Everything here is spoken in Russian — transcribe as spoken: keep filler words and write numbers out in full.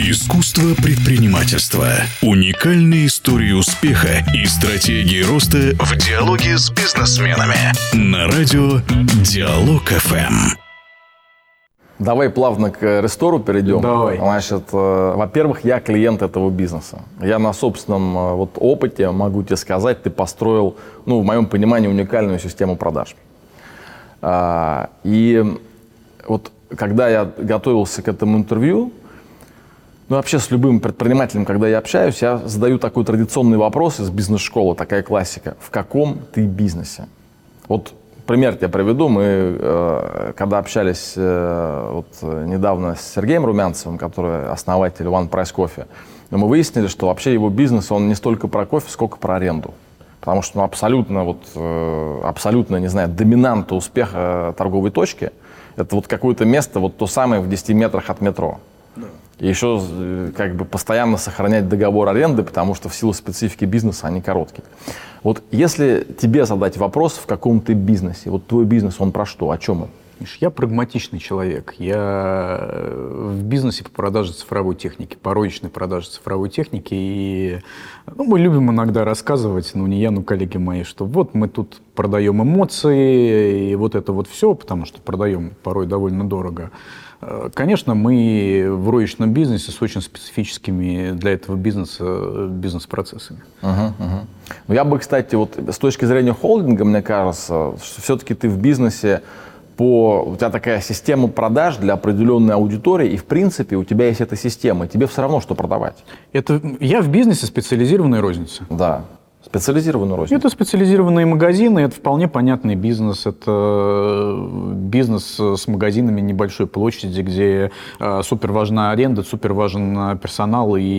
Искусство предпринимательства. Уникальные истории успеха и стратегии роста в диалоге с бизнесменами. На радио Диалог эф эм. Давай плавно к Рестору перейдем. Давай. Значит, э, во-первых, я клиент этого бизнеса. Я на собственном э, вот, опыте могу тебе сказать, ты построил, ну, в моем понимании, уникальную систему продаж. А, и вот когда я готовился к этому интервью, ну, вообще с любым предпринимателем, когда я общаюсь, я задаю такой традиционный вопрос из бизнес-школы, такая классика. В каком ты бизнесе? Вот пример тебе приведу. Мы, э, когда общались э, вот, недавно с Сергеем Румянцевым, который основатель One Price Coffee, мы выяснили, что вообще его бизнес, он не столько про кофе, сколько про аренду. Потому что ну, абсолютно, вот, э, абсолютно, не знаю, доминанта успеха торговой точки – это вот какое-то место, вот то самое в десяти метрах от метро. И еще как бы постоянно сохранять договор аренды, потому что в силу специфики бизнеса они короткие. Вот если тебе задать вопрос, в каком ты бизнесе, вот твой бизнес, он про что, о чем он? Я прагматичный человек. Я в бизнесе по продаже цифровой техники, по розничной продаже цифровой техники. И ну, мы любим иногда рассказывать, ну не я, но коллеги мои, что вот мы тут продаем эмоции, и вот это вот все, потому что продаем порой довольно дорого. Конечно, мы в розничном бизнесе с очень специфическими для этого бизнеса бизнес-процессами. Угу, угу. Ну, я бы, кстати, вот с точки зрения холдинга, мне кажется, что все-таки ты в бизнесе по... У тебя такая система продаж для определенной аудитории, и, в принципе, у тебя есть эта система, и тебе все равно, что продавать. Это, я в бизнесе специализированной розницы. Да. Специализированную розницу. Это специализированные магазины, это вполне понятный бизнес. Это бизнес с магазинами небольшой площади, где э, супер важна аренда, супер важен персонал и